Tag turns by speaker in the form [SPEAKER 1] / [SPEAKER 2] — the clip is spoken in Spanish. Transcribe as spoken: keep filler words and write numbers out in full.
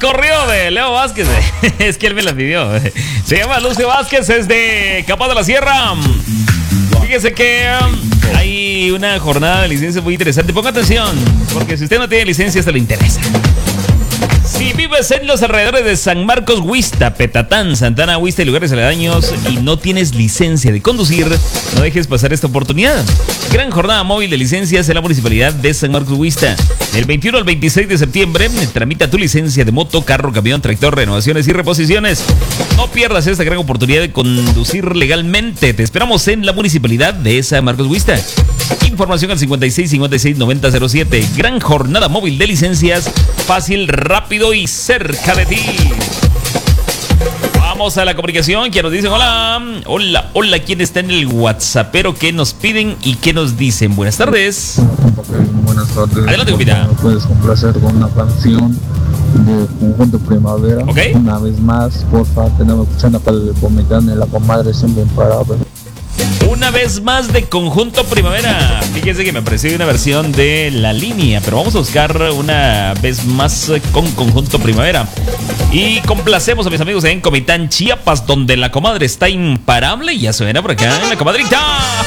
[SPEAKER 1] corrió de Leo Vázquez. Es que él me la pidió. Se llama Lucio Vázquez, es de Capaz de la Sierra. Fíjese que um, hay una jornada de licencia muy interesante. Ponga atención, porque si usted no tiene licencia, esto le interesa. Si vives en los alrededores de San Marcos, Huista, Petatán, Santana, Huista y lugares aledaños y no tienes licencia de conducir, no dejes pasar esta oportunidad. Gran jornada móvil de licencias en la Municipalidad de San Marcos, Huista. Del veintiuno al veintiséis de septiembre, tramita tu licencia de moto, carro, camión, tractor, renovaciones y reposiciones. No pierdas esta gran oportunidad de conducir legalmente. Te esperamos en la Municipalidad de San Marcos, Huista. Información al cincuenta y seis, cincuenta y seis, noventa, cero siete. Gran jornada móvil de licencias, fácil, rápido y cerca de ti. Vamos a la comunicación, que nos dicen hola, hola, hola, ¿quién está en el WhatsAppero? ¿Qué nos piden y qué nos dicen? Buenas tardes.
[SPEAKER 2] Okay, buenas tardes.
[SPEAKER 1] Adelante, compita.
[SPEAKER 2] ¿Me puedes complacer con una canción de Conjunto Primavera?
[SPEAKER 1] Ok.
[SPEAKER 2] Una vez más, porfa, tenemos escuchando para el Pomitán y la comadre siempre imparable.
[SPEAKER 1] Una vez más de Conjunto Primavera. Fíjese que me apareció una versión de La Línea, pero vamos a buscar una vez más con Conjunto Primavera. Y complacemos a mis amigos en Comitán, Chiapas, donde la comadre está imparable y ya suena por acá en la comadrita.